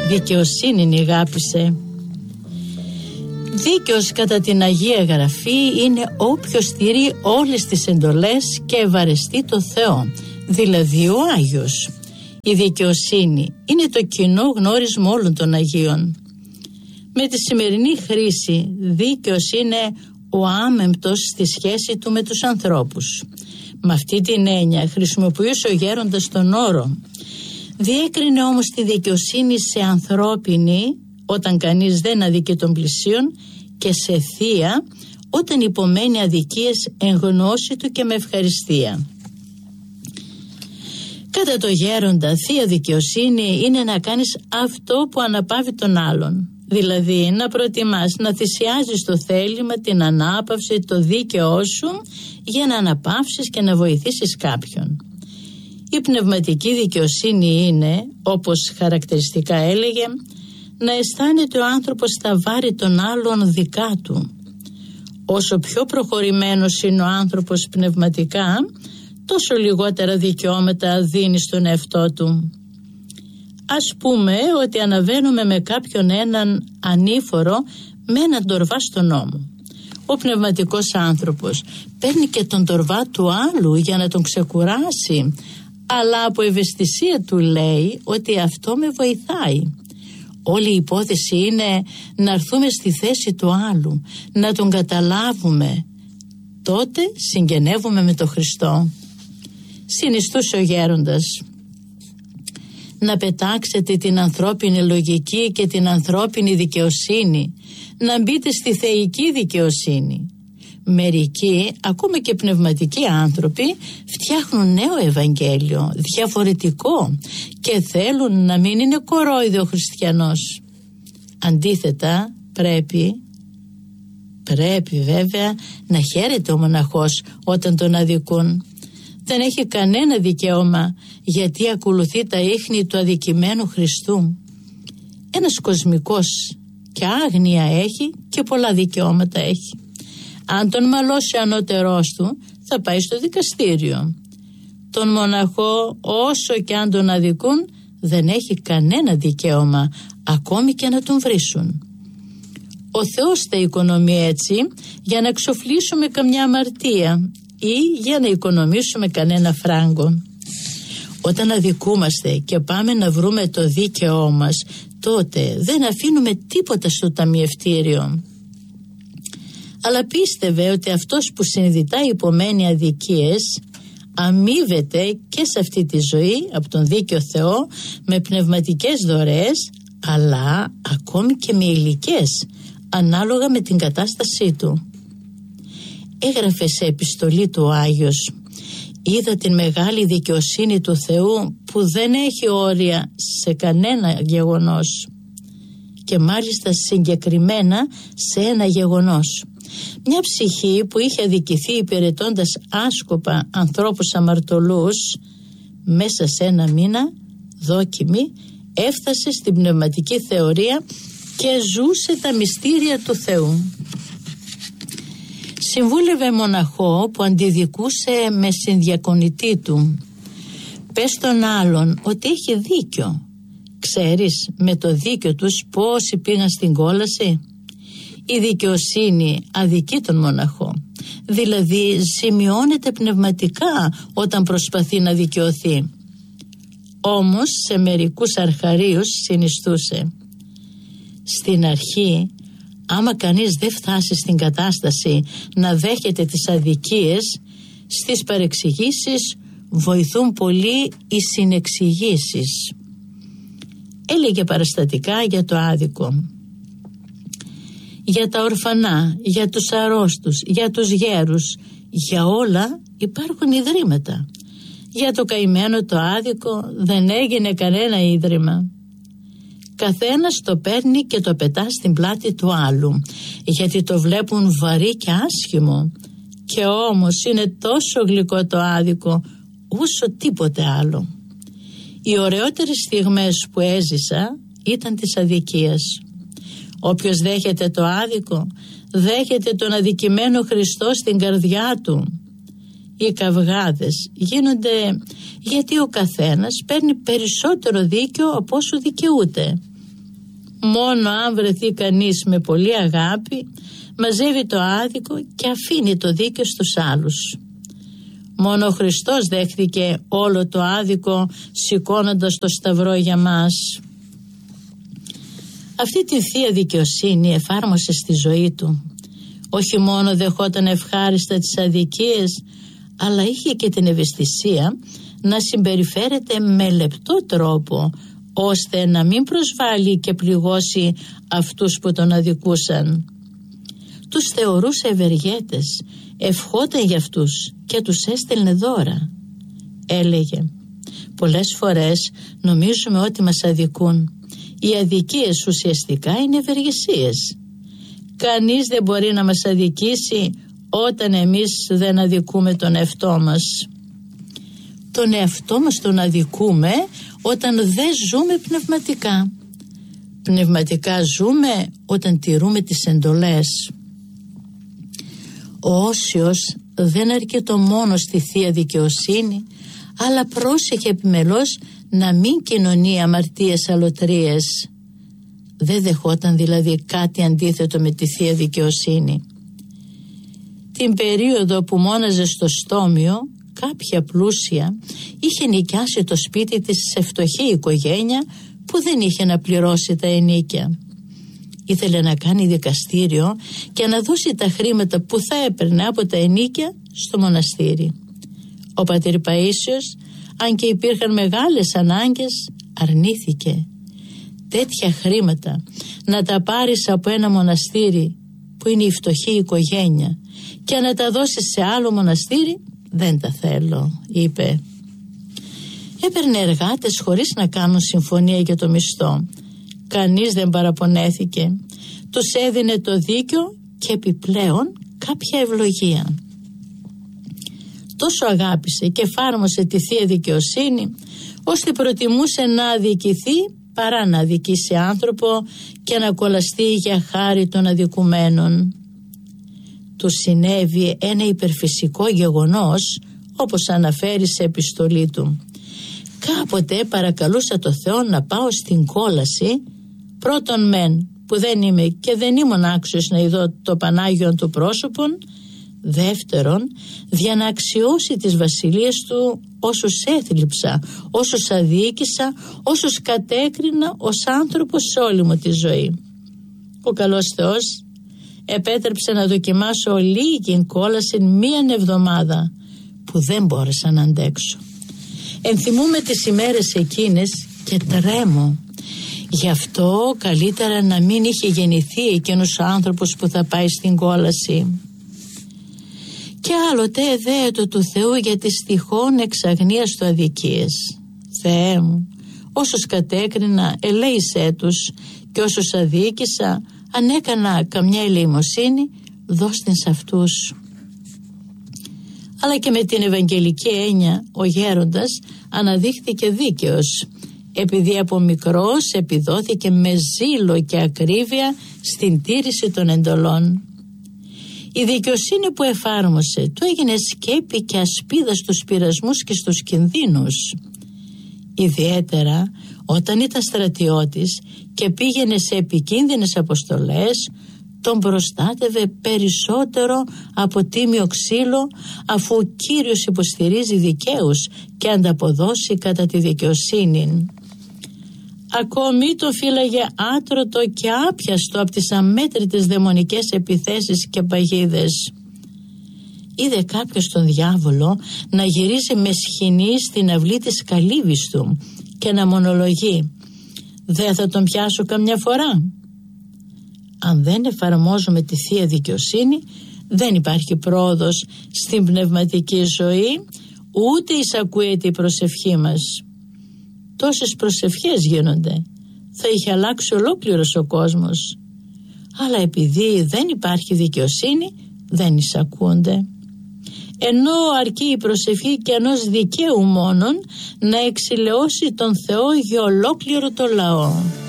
δικαιοσύνη αγάπησε. Δίκαιος κατά την Αγία Γραφή είναι όποιος τηρεί όλες τις εντολές και ευαρεστεί το Θεό, δηλαδή ο Άγιος. Η δικαιοσύνη είναι το κοινό γνώρισμα όλων των Αγίων. Με τη σημερινή χρήση, δίκαιος είναι ο άμεμπτος στη σχέση του με τους ανθρώπους. Με αυτή την έννοια χρησιμοποιούσε ο γέροντας τον όρο. Διέκρινε όμως τη δικαιοσύνη σε ανθρώπινη, όταν κανείς δεν αδικεί τον πλησίον, και σε θεία, όταν υπομένει αδικίες εν γνώση του και με ευχαριστία. Κατά το γέροντα, θεία δικαιοσύνη είναι να κάνεις αυτό που αναπαύει τον άλλον. Δηλαδή να προτιμάς να θυσιάζεις το θέλημα, την ανάπαυση, το δίκαιό σου για να αναπαύσεις και να βοηθήσεις κάποιον. Η πνευματική δικαιοσύνη είναι, όπως χαρακτηριστικά έλεγε, να αισθάνεται ο άνθρωπος τα βάρη των άλλων δικά του. Όσο πιο προχωρημένος είναι ο άνθρωπος πνευματικά, τόσο λιγότερα δικαιώματα δίνει στον εαυτό του. Ας πούμε ότι αναβαίνουμε με κάποιον έναν ανήφορο με έναν τορβά στον ώμο. Ο πνευματικός άνθρωπος παίρνει και τον τορβά του άλλου για να τον ξεκουράσει, αλλά από ευαισθησία του λέει ότι αυτό με βοηθάει. Όλη η υπόθεση είναι να έρθουμε στη θέση του άλλου, να τον καταλάβουμε. Τότε συγγενεύουμε με τον Χριστό. Συνιστούσε ο γέροντας: να πετάξετε την ανθρώπινη λογική και την ανθρώπινη δικαιοσύνη, να μπείτε στη θεϊκή δικαιοσύνη. Μερικοί, ακόμα και πνευματικοί άνθρωποι, φτιάχνουν νέο Ευαγγέλιο, διαφορετικό, και θέλουν να μην είναι κορόιδο ο χριστιανός. Αντίθετα, πρέπει βέβαια να χαίρεται ο μοναχός όταν τον αδικούν. Δεν έχει κανένα δικαίωμα, γιατί ακολουθεί τα ίχνη του αδικημένου Χριστού. Ένας κοσμικός και άγνοια έχει και πολλά δικαιώματα έχει. Αν τον μαλώσει ο ανώτερός του, θα πάει στο δικαστήριο. Τον μοναχό, όσο και αν τον αδικούν, δεν έχει κανένα δικαίωμα, ακόμη και να τον βρίσουν. Ο Θεός τα οικονομεί έτσι για να εξοφλήσουμε καμιά αμαρτία ή για να οικονομήσουμε κανένα φράγκο. Όταν αδικούμαστε και πάμε να βρούμε το δίκαιό μας, τότε δεν αφήνουμε τίποτα στο ταμιευτήριο. Αλλά πίστευε ότι αυτός που συνειδητά υπομένει αδικίες αμείβεται και σε αυτή τη ζωή από τον δίκαιο Θεό με πνευματικές δωρεές, αλλά ακόμη και με υλικές, ανάλογα με την κατάστασή του. Έγραφε σε επιστολή του ο Άγιος: είδα την μεγάλη δικαιοσύνη του Θεού που δεν έχει όρια σε κανένα γεγονός, και μάλιστα συγκεκριμένα σε ένα γεγονός. Μια ψυχή που είχε αδικηθεί υπηρετώντας άσκοπα ανθρώπους αμαρτωλούς, μέσα σε ένα μήνα δόκιμη έφτασε στην πνευματική θεωρία και ζούσε τα μυστήρια του Θεού. Συμβούλευε μοναχό που αντιδικούσε με συνδιακονητή του: πες τον άλλον ότι έχει δίκιο. Ξέρεις με το δίκιο τους πόσοι πήγαν στην κόλαση. Η δικαιοσύνη αδικεί τον μοναχό, δηλαδή ζημιώνεται πνευματικά όταν προσπαθεί να δικαιωθεί. Όμως σε μερικούς αρχαρίους συνιστούσε: στην αρχή, άμα κανείς δεν φτάσει στην κατάσταση να δέχεται τις αδικίες, στις παρεξηγήσεις βοηθούν πολύ οι συνεξηγήσεις. Έλεγε παραστατικά για το άδικο. Για τα ορφανά, για τους αρρώστους, για τους γέρους, για όλα υπάρχουν ιδρύματα. Για το καημένο το άδικο δεν έγινε κανένα ίδρυμα. Καθένας το παίρνει και το πετά στην πλάτη του άλλου, γιατί το βλέπουν βαρύ και άσχημο. Και όμως είναι τόσο γλυκό το άδικο, όσο τίποτε άλλο. Οι ωραιότερες στιγμές που έζησα ήταν της αδικίας. Όποιος δέχεται το άδικο, δέχεται τον αδικημένο Χριστό στην καρδιά του. Οι καυγάδες γίνονται γιατί ο καθένας παίρνει περισσότερο δίκιο από όσο δικαιούται. Μόνο αν βρεθεί κανείς με πολύ αγάπη, μαζεύει το άδικο και αφήνει το δίκαιο στους άλλους. Μόνο ο Χριστός δέχτηκε όλο το άδικο, σηκώνοντας το σταυρό για μας. Αυτή τη θεία δικαιοσύνη εφάρμοσε στη ζωή του. Όχι μόνο δεχόταν ευχάριστα τις αδικίες, αλλά είχε και την ευαισθησία να συμπεριφέρεται με λεπτό τρόπο, ώστε να μην προσβάλλει και πληγώσει αυτούς που τον αδικούσαν. Τους θεωρούσε ευεργέτες, ευχόταν για αυτούς και τους έστελνε δώρα. Έλεγε: πολλές φορές νομίζουμε ότι μας αδικούν. Οι αδικίες ουσιαστικά είναι ευεργεσίες. Κανείς δεν μπορεί να μας αδικήσει όταν εμείς δεν αδικούμε τον εαυτό μας. Τον εαυτό μας τον αδικούμε όταν δεν ζούμε πνευματικά. Πνευματικά ζούμε όταν τηρούμε τις εντολές. Ο Όσιος δεν αρκετό μόνο στη θεία δικαιοσύνη, αλλά πρόσεχε επιμελώς να μην κοινωνεί αμαρτίες αλωτρίες. Δεν δεχόταν δηλαδή κάτι αντίθετο με τη θεία δικαιοσύνη. Την περίοδο που μόναζε στο Στόμιο, κάποια πλούσια είχε νοικιάσει το σπίτι της σε φτωχή οικογένεια που δεν είχε να πληρώσει τα ενοίκια. Ήθελε να κάνει δικαστήριο και να δώσει τα χρήματα που θα έπαιρνε από τα ενοίκια στο μοναστήρι. Ο πατήρ Παΐσιος, αν και υπήρχαν μεγάλες ανάγκες, αρνήθηκε. Τέτοια χρήματα να τα πάρεις από ένα μοναστήρι που είναι η φτωχή οικογένεια και να τα δώσεις σε άλλο μοναστήρι, δεν τα θέλω, είπε. Έπαιρνε εργάτες χωρίς να κάνουν συμφωνία για το μισθό. Κανείς δεν παραπονέθηκε. Τους έδινε το δίκιο και επιπλέον κάποια ευλογία. Τόσο αγάπησε και εφάρμοσε τη θεία δικαιοσύνη, ώστε προτιμούσε να αδικηθεί παρά να αδικήσει άνθρωπο και να κολλαστεί για χάρη των αδικουμένων. Του συνέβη ένα υπερφυσικό γεγονός, όπως αναφέρει σε επιστολή του. Κάποτε παρακαλούσα το Θεό να πάω στην κόλαση, πρώτον μεν που δεν είμαι και δεν ήμουν άξιος να ειδώ το Πανάγιον του πρόσωπον, δεύτερον για να αξιώσει τις βασιλείες του όσους έθλιψα, όσους αδίκησα, όσους κατέκρινα ως άνθρωπος σε όλη μου τη ζωή. Ο καλός Θεός επέτρεψε να δοκιμάσω λίγη κόλαση μίαν εβδομάδα που δεν μπόρεσα να αντέξω. Ενθυμούμε τις ημέρες εκείνες και τρέμω. Γι' αυτό καλύτερα να μην είχε γεννηθεί εκείνος ο άνθρωπος που θα πάει στην κόλαση. Και άλλοτε εδέετο του Θεού για τις τυχόν εξαγνίας του αδικίες. Θεέ μου, όσους κατέκρινα ελέησέ τους και όσους αδίκησα, αν έκανα καμιά ελεημοσύνη, δώσ' την σε αυτούς. Αλλά και με την ευαγγελική έννοια ο γέροντας αναδείχθηκε δίκαιος, επειδή από μικρός επιδόθηκε με ζήλο και ακρίβεια στην τήρηση των εντολών. Η δικαιοσύνη που εφάρμοσε του έγινε σκέπη και ασπίδα στους πειρασμούς και στους κινδύνους. Ιδιαίτερα όταν ήταν στρατιώτης και πήγαινε σε επικίνδυνες αποστολές, τον προστάτευε περισσότερο από τίμιο ξύλο, αφού ο Κύριος υποστηρίζει δικαίους και ανταποδώσει κατά τη δικαιοσύνη. Ακόμη το φύλαγε άτρωτο και άπιαστο από τις αμέτρητες δαιμονικές επιθέσεις και παγίδες. Είδε κάποιος τον διάβολο να γυρίζει με σχοινή στην αυλή της καλύβης του και να μονολογεί: «Δεν θα τον πιάσω καμιά φορά». Αν δεν εφαρμόζουμε τη θεία δικαιοσύνη, δεν υπάρχει πρόοδος στην πνευματική ζωή, ούτε εισακούεται η προσευχή μας. Τόσες προσευχές γίνονται, θα είχε αλλάξει ολόκληρος ο κόσμος. Αλλά επειδή δεν υπάρχει δικαιοσύνη, δεν εισακούνται. Ενώ αρκεί η προσευχή και ενός δικαίου μόνον να εξηλαιώσει τον Θεό για ολόκληρο το λαό.